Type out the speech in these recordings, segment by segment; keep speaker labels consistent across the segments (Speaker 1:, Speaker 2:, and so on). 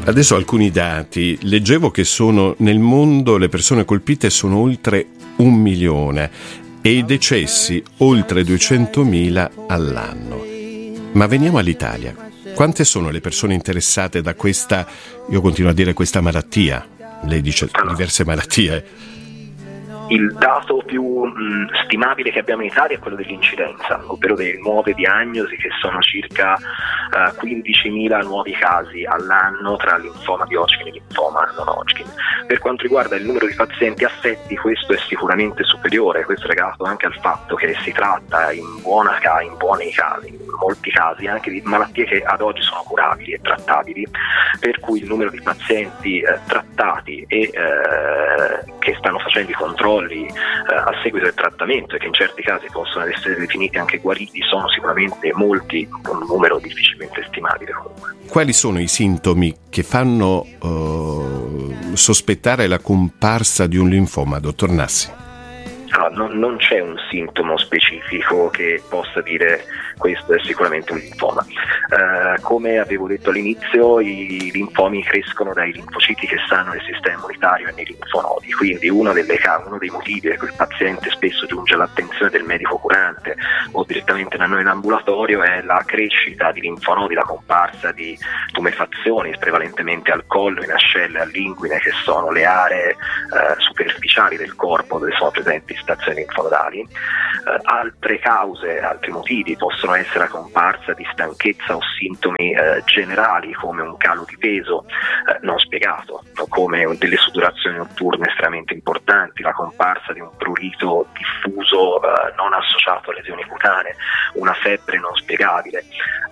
Speaker 1: Adesso alcuni dati. Leggevo che nel mondo le persone colpite sono oltre 1 milione e i decessi oltre 200.000 all'anno. Ma veniamo all'Italia. Quante sono le persone interessate da questa, io continuo a dire questa malattia? Lei dice diverse malattie.
Speaker 2: Il dato più stimabile che abbiamo in Italia è quello dell'incidenza, ovvero delle nuove diagnosi, che sono circa 15.000 nuovi casi all'anno tra linfoma di Hodgkin e linfoma non Hodgkin. Per quanto riguarda il numero di pazienti affetti, questo è sicuramente superiore, questo è legato anche al fatto che si tratta in molti casi anche di malattie che ad oggi sono curabili e trattabili, per cui il numero di pazienti trattati e che stanno facendo i controlli a seguito del trattamento e che in certi casi possono essere definiti anche guariti sono sicuramente molti, un numero difficilmente stimabile comunque.
Speaker 1: Quali sono i sintomi che fanno sospettare la comparsa di un linfoma, dottor Nassi?
Speaker 2: Allora, non c'è un sintomo specifico che possa dire questo è sicuramente un linfoma. Come avevo detto all'inizio, i linfomi crescono dai linfociti che stanno nel sistema immunitario e nei linfonodi, quindi uno dei motivi per cui il paziente spesso giunge all'attenzione del medico curante o direttamente da noi in ambulatorio è la crescita di linfonodi, la comparsa di tumefazioni prevalentemente al collo, in ascelle, all'inguine, che sono le aree superficiali del corpo dove sono presenti stazioni linfonodali. Altre cause, altri motivi possono essere la comparsa di stanchezza o sintomi generali come un calo di peso non spiegato, come delle sudorazioni notturne estremamente importanti, la comparsa di un prurito diffuso non associato a lesioni cutanee, una febbre non spiegabile.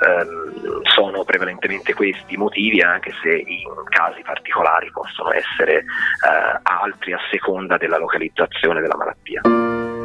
Speaker 2: Sono prevalentemente questi i motivi, anche se in casi particolari possono essere altri a seconda della localizzazione della malattia.